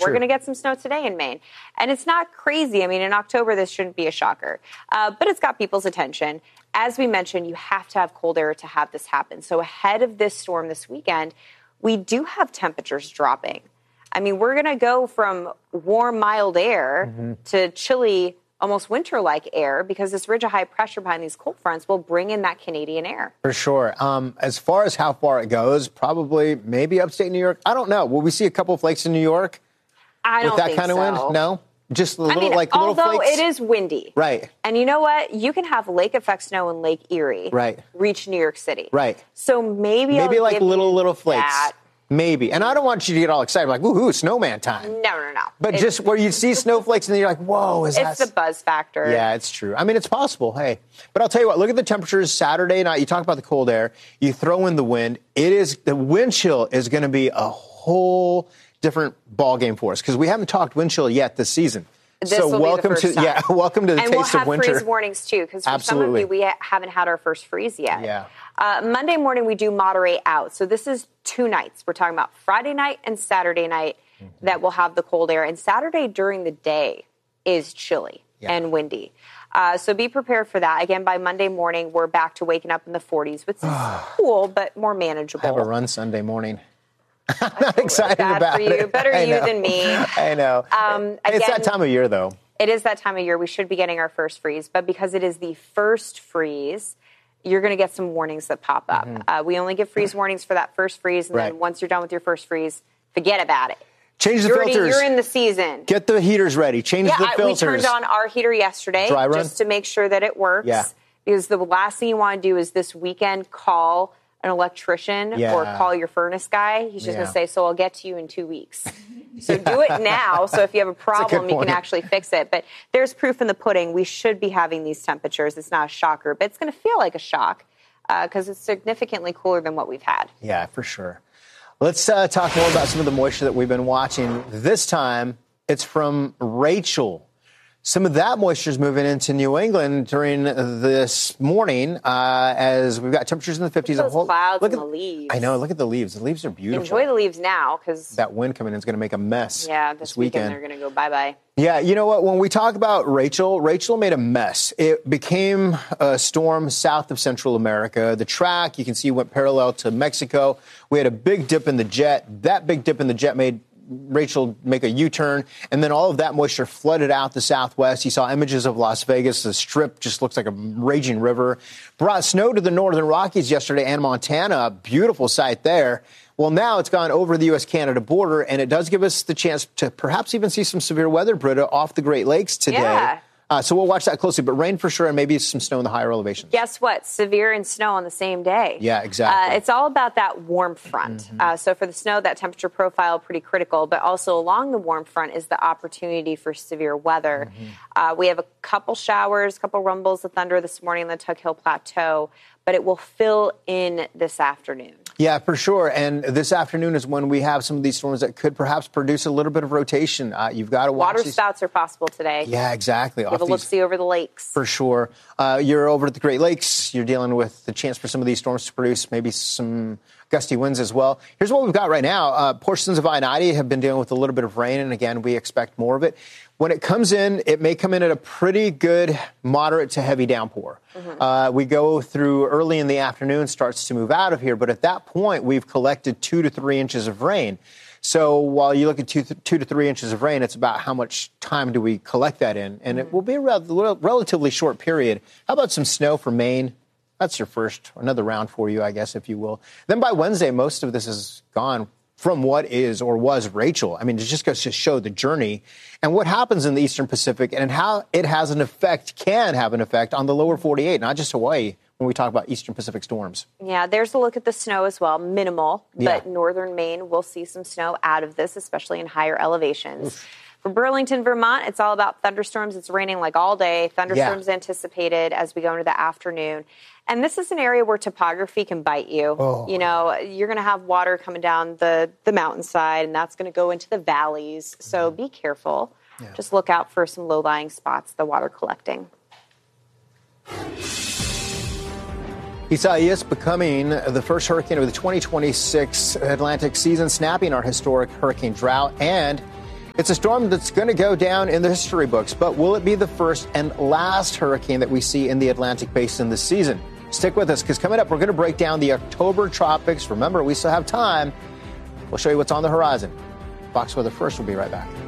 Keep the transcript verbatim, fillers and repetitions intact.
We're going to get some snow today in Maine. And it's not crazy. I mean, in October, this shouldn't be a shocker. Uh, but it's got people's attention. As we mentioned, you have to have cold air to have this happen. So ahead of this storm this weekend, we do have temperatures dropping. I mean, we're going to go from warm, mild air mm-hmm. to chilly, almost winter-like air because this ridge of high pressure behind these cold fronts will bring in that Canadian air. For sure. Um, as far as how far it goes, probably maybe upstate New York. I don't know. Will we see a couple flakes in New York? I don't with that think kind of so. wind? No? Just a little, I mean, like little although flakes? it is windy. Right. And you know what? You can have lake effect snow in Lake Erie right. reach New York City. Right. So maybe Maybe I'll like give little, you little flakes. That. Maybe. And I don't want you to get all excited, like, woohoo, snowman time. No, no, no. But it's, just where you see snowflakes and then you're like, whoa, is it's that... It's the buzz factor. Yeah, it's true. I mean, it's possible, hey. But I'll tell you what, look at the temperatures Saturday night. You talk about the cold air. You throw in the wind. It is, the wind chill is going to be a whole different ball game for us because we haven't talked wind chill yet this season. This so will welcome be the first to time. yeah, welcome to the and taste we'll of winter. And we'll have freeze warnings too, because for Absolutely. some of you we ha- haven't had our first freeze yet. Yeah. Uh, Monday morning we do moderate out, so this is two nights. We're talking about Friday night and Saturday night mm-hmm. that will have the cold air, and Saturday during the day is chilly yeah. and windy. Uh, so be prepared for that. Again, by Monday morning we're back to waking up in the forties, which is cool but more manageable. I have a run Sunday morning. I'm not excited bad about for you. it. Better I you know. than me. I know. Um, again, it's that time of year, though. It is that time of year. We should be getting our first freeze. But because it is the first freeze, you're going to get some warnings that pop up. Mm-hmm. Uh, we only give freeze warnings for that first freeze. And right. then once you're done with your first freeze, forget about it. Change the you're filters. Already, you're in the season. Get the heaters ready. Change yeah, the I, filters. we turned on our heater yesterday Dry run? just to make sure that it works. Yeah. Because the last thing you want to do is this weekend call an electrician yeah. or call your furnace guy. He's just yeah. going to say, so I'll get to you in two weeks. So do it now. So if you have a problem, a you can actually fix it. But there's proof in the pudding. We should be having these temperatures. It's not a shocker, but it's going to feel like a shock because uh, it's significantly cooler than what we've had. Yeah, for sure. Let's uh, talk more about some of the moisture that we've been watching. This time, it's from Rachel. Some of that moisture is moving into New England during this morning uh, as we've got temperatures in the fifties. Look at those whole, clouds look and at, the leaves. I know. Look at the leaves. The leaves are beautiful. Enjoy the leaves now because that wind coming in is going to make a mess. Yeah, this, this weekend, weekend they're going to go bye-bye. Yeah, you know what? When we talk about Rachel, Rachel made a mess. It became a storm south of Central America. The track, you can see, went parallel to Mexico. We had a big dip in the jet. That big dip in the jet made Rachel make a U-turn, and then all of that moisture flooded out the southwest. You saw images of Las Vegas. The Strip just looks like a raging river. Brought snow to the northern Rockies yesterday and Montana, a beautiful sight there. Well, now it's gone over the U S Canada border, and it does give us the chance to perhaps even see some severe weather, Britta, off the Great Lakes today. Yeah. Uh, so we'll watch that closely, but rain for sure and maybe some snow in the higher elevations. Guess what? Severe and snow on the same day. Yeah, exactly. Uh, it's all about that warm front. Mm-hmm. Uh, so for the snow, that temperature profile pretty critical, but also along the warm front is the opportunity for severe weather. Mm-hmm. Uh, we have a couple showers, a couple rumbles of thunder this morning in the Tug Hill Plateau, but it will fill in this afternoon. Yeah, for sure. And this afternoon is when we have some of these storms that could perhaps produce a little bit of rotation. Uh, you've got to watch Water these. spouts are possible today. Yeah, exactly. Give a look-see over the lakes. For sure. Uh, you're over at the Great Lakes. You're dealing with the chance for some of these storms to produce maybe some gusty winds as well. Here's what we've got right now. Uh, portions of I ninety have been dealing with a little bit of rain, and again, we expect more of it. When it comes in, it may come in at a pretty good moderate to heavy downpour. Mm-hmm. Uh, we go through early in the afternoon, starts to move out of here, but at that point, we've collected two to three inches of rain. So while you look at two, th- two to three inches of rain, it's about how much time do we collect that in, and mm-hmm. it will be a rel- relatively short period. How about some snow for Maine? That's your first, another round for you, I guess, if you will. Then by Wednesday, most of this is gone from what is or was Rachel. I mean, it just goes to show the journey and what happens in the Eastern Pacific and how it has an effect, can have an effect on the lower forty-eight, not just Hawaii, when we talk about Eastern Pacific storms. Yeah, there's a look at the snow as well, minimal, yeah. but northern Maine will see some snow out of this, especially in higher elevations. Oof. For Burlington, Vermont, it's all about thunderstorms. It's raining like all day. Thunderstorms yeah. anticipated as we go into the afternoon. And this is an area where topography can bite you. Oh. You know, you're going to have water coming down the, the mountainside, and that's going to go into the valleys. So be careful. Yeah. Just look out for some low-lying spots, the water collecting. Isaias becoming the first hurricane of the twenty twenty-six Atlantic season, snapping our historic hurricane drought, and It's a storm that's going to go down in the history books, but will it be the first and last hurricane that we see in the Atlantic basin this season? Stick with us, because coming up, we're going to break down the October tropics. Remember, we still have time. We'll show you what's on the horizon. Fox Weather First will be right back.